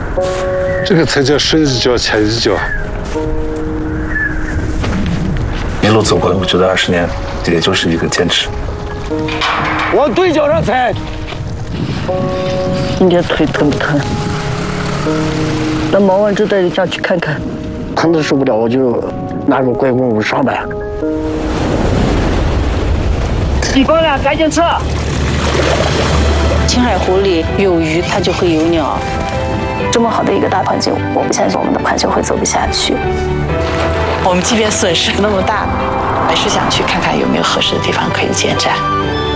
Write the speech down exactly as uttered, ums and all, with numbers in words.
这个才叫顺着脚踩着脚。 一路走过来，我觉得二十年也就是一个坚持。 往对脚上踩。 你的腿疼不疼？那忙完之后带你下去看看，疼的受不了，我就拿个拐棍我上来。你哥俩赶紧撤！ 青海湖里有鱼，它就会有鸟。 这么好的一个大环境，我不相信我们的环球会走不下去。 我们即便损失那么大，还是想去看看有没有合适的地方可以建站。